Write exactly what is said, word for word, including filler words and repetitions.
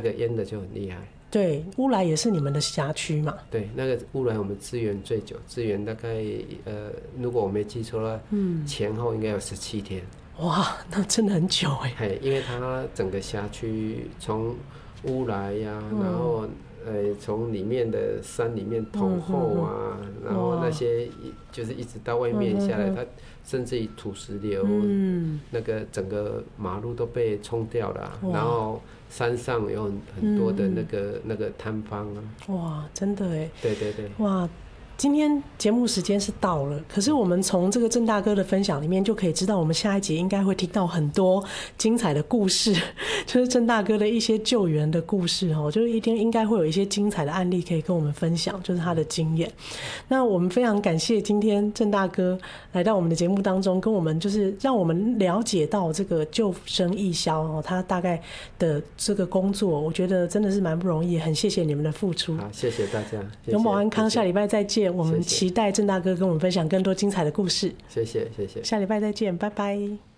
个淹的就很厉害。 对，乌来也是你们的辖区嘛？ 对，那个乌来我们支援最久，支援大概呃，如果我没记错了，嗯，前后应该有十七天。 哇，那真的很久哎。 嘿，因为它整个辖区从乌来呀、啊嗯，然后呃从里面的山里面通后啊、嗯，然后那些就是一直到外面下来，嗯、它甚至于土石流，嗯，那个整个马路都被冲掉了、啊，然后。山上有很多的那个、嗯、那个摊方啊， 哇，真的哎， 对对对， 哇，今天节目时间是到了，可是我们从这个郑大哥的分享里面就可以知道，我们下一集应该会听到很多精彩的故事，就是郑大哥的一些救援的故事哦，就是一定应该会有一些精彩的案例可以跟我们分享，就是他的经验。那我们非常感谢今天郑大哥来到我们的节目当中，跟我们就是让我们了解到这个救生义消哦，他大概的这个工作，我觉得真的是蛮不容易，很谢谢你们的付出。 好，谢谢大家， 永保安康，下礼拜再见。我们期待郑大哥跟我们分享更多精彩的故事。 谢谢，谢谢。 下礼拜再见，拜拜。